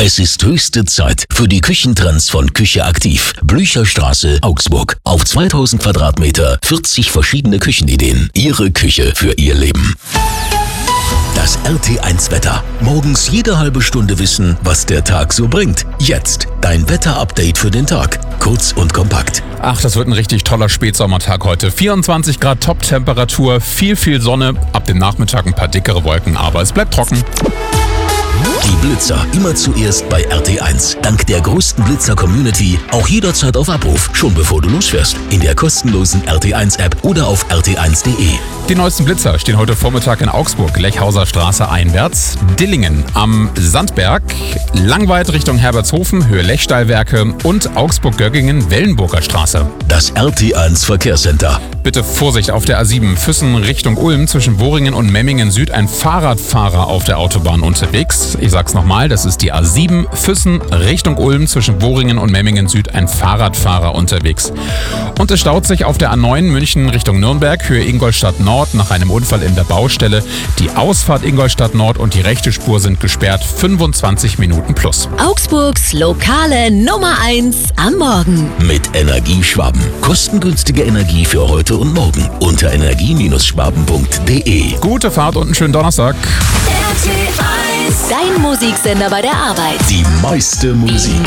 Es ist höchste Zeit für die Küchentrends von Küche Aktiv. Blücherstraße, Augsburg. Auf 2000 Quadratmeter, 40 verschiedene Küchenideen. Ihre Küche für Ihr Leben. Das RT1 Wetter. Morgens jede halbe Stunde wissen, was der Tag so bringt. Jetzt dein Wetterupdate für den Tag. Kurz und kompakt. Ach, das wird ein richtig toller Spätsommertag heute. 24 Grad Top-Temperatur, viel Sonne. Ab dem Nachmittag ein paar dickere Wolken, aber es bleibt trocken. Die Blitzer immer zuerst bei RT1. Dank der größten Blitzer-Community auch jederzeit auf Abruf, schon bevor du losfährst. In der kostenlosen RT1-App oder auf rt1.de. Die neuesten Blitzer stehen heute Vormittag in Augsburg, Lechhauser Straße einwärts, Dillingen am Sandberg, Langweid Richtung Herbertshofen, Höhe Lechsteilwerke und Augsburg-Göggingen, Wellenburger Straße. Das RT1 Verkehrscenter. Bitte Vorsicht auf der A7 Füssen Richtung Ulm zwischen Woringen und Memmingen Süd. Ein Fahrradfahrer auf der Autobahn unterwegs. Ich sag's nochmal, das ist die A7 Füssen Richtung Ulm zwischen Woringen und Memmingen Süd. Ein Fahrradfahrer unterwegs. Und es staut sich auf der A9 München Richtung Nürnberg, Höhe Ingolstadt Nord nach einem Unfall in der Baustelle. Die Ausfahrt Ingolstadt Nord und die rechte Spur sind gesperrt. 25 Minuten plus. Augsburgs lokale Nummer 1 am Morgen. Mit Energieschwaben. Kostengünstige Energie für heute und morgen. Unter energie-schwaben.de. Gute Fahrt und einen schönen Donnerstag. Dein Musiksender bei der Arbeit. Die meiste Musik.